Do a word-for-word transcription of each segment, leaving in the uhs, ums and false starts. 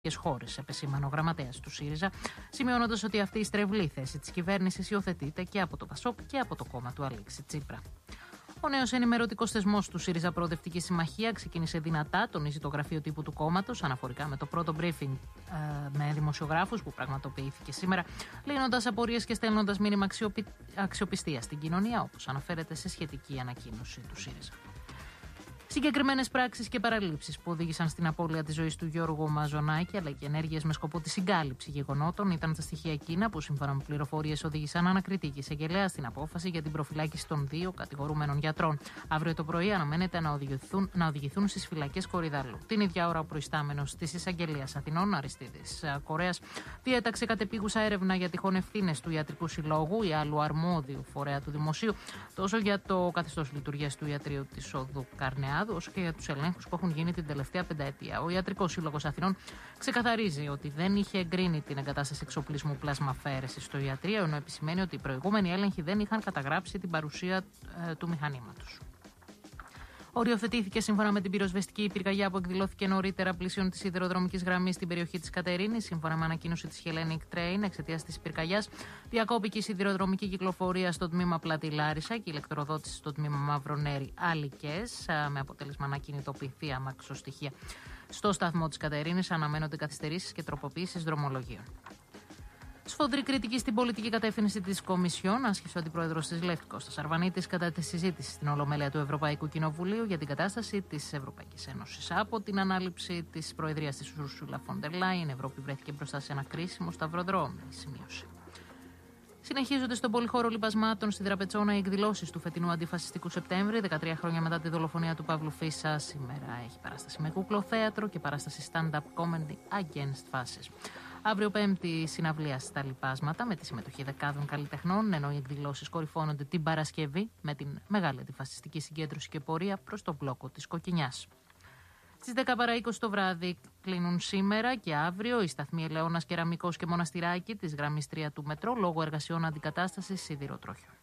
χώρες, επεσήμανε ο γραμματέας του ΣΥΡΙΖΑ, σημειώνοντας ότι αυτή η στρεβλή θέση της κυβέρνησης υιοθετείται και από το ΠΑΣΟΚ και από το κόμμα του Αλέξη Τσίπρα. Ο νέος ενημερωτικός θεσμός του ΣΥΡΙΖΑ Προοδευτική Συμμαχία ξεκίνησε δυνατά, τονίζει το γραφείο τύπου του κόμματος, αναφορικά με το πρώτο briefing ε, με δημοσιογράφους που πραγματοποιήθηκε σήμερα, λύνοντας απορίες και στέλνοντας μήνυμα αξιοπι... αξιοπιστία στην κοινωνία, όπως αναφέρεται σε σχετική ανακοίνωση του ΣΥΡΙΖΑ. Συγκεκριμένες πράξεις και παραλήψεις που οδήγησαν στην απώλεια της ζωής του Γιώργου Μαζονάκη, αλλά και ενέργειες με σκοπό τη συγκάλυψη γεγονότων, ήταν τα στοιχεία εκείνα που, σύμφωνα με πληροφορίες, οδήγησαν ανακριτική εισαγγελέα στην απόφαση για την προφυλάκηση των δύο κατηγορούμενων γιατρών. Αύριο το πρωί αναμένεται να οδηγηθούν, να οδηγηθούν στις φυλακές Κορυδαλλού. Την ίδια ώρα, ο προϊστάμενος της Εισαγγελίας Αθηνών, Αριστίδης Κορέας, διέταξε κατεπίγουσα έρευνα για τυχόν ευθύνες του Ιατρικού Συλλόγου ή άλλου αρμόδιου φορέα του Δημοσίου, τόσο για το καθεστώς λειτουργίας του Ιατρείου της Οδού Καρνεά, όσο και για τους ελέγχους που έχουν γίνει την τελευταία πενταετία. Ο Ιατρικός Σύλλογος Αθηνών ξεκαθαρίζει ότι δεν είχε εγκρίνει την εγκατάσταση εξοπλισμού πλασμαφαίρεσης στο ιατρείο, ενώ επισημαίνει ότι οι προηγούμενοι έλεγχοι δεν είχαν καταγράψει την παρουσία ε, του μηχανήματος. Οριοθετήθηκε σύμφωνα με την πυροσβεστική πυρκαγιά που εκδηλώθηκε νωρίτερα πλησίον της σιδηροδρομικής γραμμής στην περιοχή της Κατερίνης. Σύμφωνα με ανακοίνωση της Hellenic Train, εξαιτίας της πυρκαγιάς, διακόπηκε η σιδηροδρομική κυκλοφορία στο τμήμα Πλάτη-Λάρισα και η ηλεκτροδότηση στο τμήμα Μαυρονέρη-Αλικές, με αποτέλεσμα να κινητοποιηθεί αμαξοστοιχεία. Στο σταθμό της Κατερίνης αναμένονται καθυστερήσεις και τροποποίησεις δρομολογίων. Σφοδρή κριτική στην πολιτική κατεύθυνση της Κομισιόν άσκησε ο αντιπρόεδρος της ΛΕΦ, Κώστας Αρβανίτης, κατά τη συζήτηση στην Ολομέλεια του Ευρωπαϊκού Κοινοβουλίου για την κατάσταση της Ευρωπαϊκής Ένωσης. Από την ανάληψη της προεδρίας της Ursula von der Leyen, η Ευρώπη βρέθηκε μπροστά σε ένα κρίσιμο σταυροδρόμι, σημείωσε. Συνεχίζονται στον πολυχώρο λιπασμάτων στην Τραπετσόνα οι εκδηλώσεις του φετινού αντιφασιστικού Σεπτέμβρη, δεκατρία χρόνια μετά τη δολοφονία του Παύλου Φίσα. Σήμερα έχει παράσταση με κούκλο-θέατρο και παράσταση stand-up comedy against fascism. Αύριο Πέμπτη συναυλία στα λιπάσματα με τη συμμετοχή δεκάδων καλλιτεχνών, ενώ οι εκδηλώσεις κορυφώνονται την Παρασκευή με την μεγάλη αντιφασιστική συγκέντρωση και πορεία προς τον μπλόκο της Κοκκινιάς. Στις δέκα παρά είκοσι το βράδυ κλείνουν σήμερα και αύριο οι σταθμοί Ελαιώνας, Κεραμικός και Μοναστηράκη της γραμμής τρία του μετρό λόγω εργασιών αντικατάστασης σιδηροτρόχιων.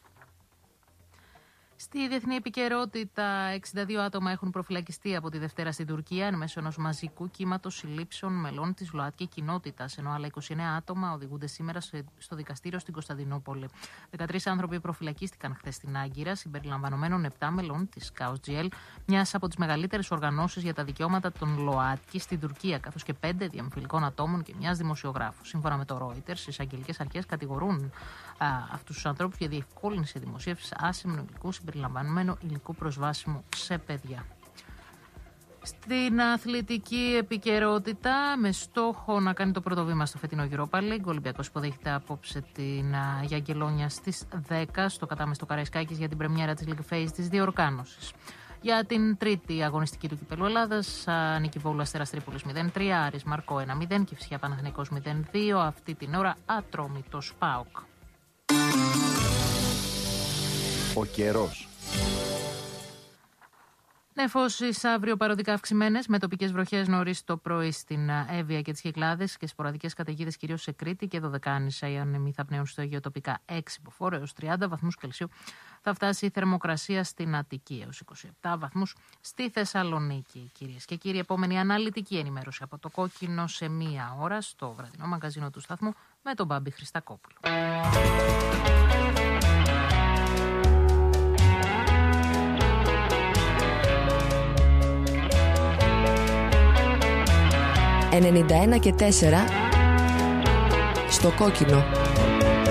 Στη διεθνή επικαιρότητα, εξήντα δύο άτομα έχουν προφυλακιστεί από τη Δευτέρα στην Τουρκία εν μέσω ενός μαζικού κύματος συλλήψεων μελών της ΛΟΑΤΚΙ κοινότητας, ενώ άλλα είκοσι εννέα άτομα οδηγούνται σήμερα στο δικαστήριο στην Κωνσταντινούπολη. δεκατρείς άνθρωποι προφυλακίστηκαν χθες στην Άγκυρα, συμπεριλαμβανομένων επτά μελών της ΚΑΟΣΤΖΙΕΛ, μιας από τις μεγαλύτερες οργανώσεις για τα δικαιώματα των ΛΟΑΤΚΙ στην Τουρκία, καθώς και πέντε διαμφιλικών ατόμων και μιας δημοσιογράφου. Σύμφωνα με το Reuters, οι εισαγγελικές αρχές κατηγορούν αυτούς τους ανθρώπους για διευκόλυνση δημοσίευσης άσημνου υλικού συμπεριλαμβανομένου υλικού προσβάσιμου σε παιδιά. Στην αθλητική επικαιρότητα, με στόχο να κάνει το πρώτο βήμα στο φετινό Europa League, ο Ολυμπιακός υποδέχεται απόψε την Γιαγκελόνια στις δέκα στο κατάμεστο Καραϊσκάκης για την πρεμιέρα της League Phase της διοργάνωσης. Για την τρίτη αγωνιστική του Κυπέλλου Ελλάδας, νίκη Βόλου Αστέρας Τρίπολης μηδέν τρία, Άρης Μαρκό ένα μηδέν, Κηφισιά Παναθηναϊκός μηδέν δύο, αυτή την ώρα Ατρόμητος ΠΑΟΚ. Ο καιρός. Νεφώσεις αύριο παροδικά αυξημένες, με τοπικές βροχές νωρίς το πρωί στην Εύβοια και τις Κυκλάδες και σποραδικές καταιγίδες κυρίως σε Κρήτη και Δωδεκάνησα. Οι άνεμοι θα πνέουν στο Αιγαίο τοπικά έξι μποφόρ έως τριάντα βαθμούς Κελσίου. Θα φτάσει η θερμοκρασία στην Αττική έως είκοσι επτά βαθμούς στη Θεσσαλονίκη. Κυρίες και κύριοι, επόμενη αναλυτική ενημέρωση από το Κόκκινο σε μία ώρα στο βραδινό μαγκαζίνο του σταθμού με τον Μπάμπη Χριστακόπουλο. ενενήντα ένα και τέσσερα στο Κόκκινο.